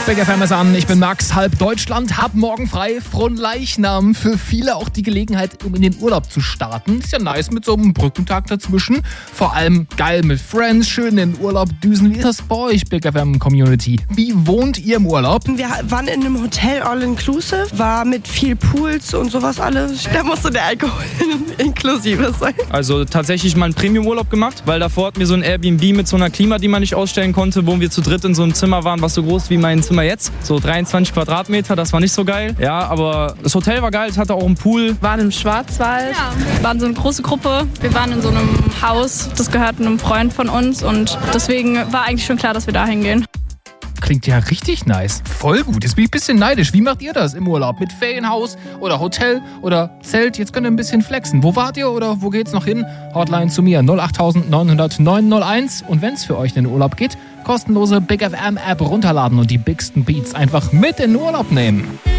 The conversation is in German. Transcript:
Big FM ist an, ich bin Max, halb Deutschland, hab morgen frei, Fronleichnam. Für viele auch die Gelegenheit, um in den Urlaub zu starten. Ist ja nice mit so einem Brückentag dazwischen. Vor allem geil mit Friends, schön in den Urlaub düsen. Wie ist das bei euch, Big FM Community? Wie wohnt ihr im Urlaub? Wir waren in einem Hotel All-Inclusive, war mit viel Pools und sowas alles. Da musste der Alkohol inklusive sein. Also tatsächlich mal einen Premium-Urlaub gemacht, weil davor hatten wir so ein Airbnb mit so einer Klima, die man nicht ausstellen konnte, wo wir zu dritt in so einem Zimmer waren, was so groß wie mein Zimmer jetzt. So 23 Quadratmeter, das war nicht so geil. Ja, aber das Hotel war geil, es hatte auch einen Pool. Wir waren im Schwarzwald, wir waren so eine große Gruppe. Wir waren in so einem Haus, das gehört einem Freund von uns und deswegen war eigentlich schon klar, dass wir da hingehen. Klingt ja richtig nice. Voll gut. Jetzt bin ich ein bisschen neidisch. Wie macht ihr das im Urlaub? Mit Ferienhaus oder Hotel oder Zelt? Jetzt könnt ihr ein bisschen flexen. Wo wart ihr oder wo geht's noch hin? Hotline zu mir 08900 901. Und wenn es für euch in den Urlaub geht, kostenlose Big FM App runterladen und die bigsten Beats einfach mit in den Urlaub nehmen.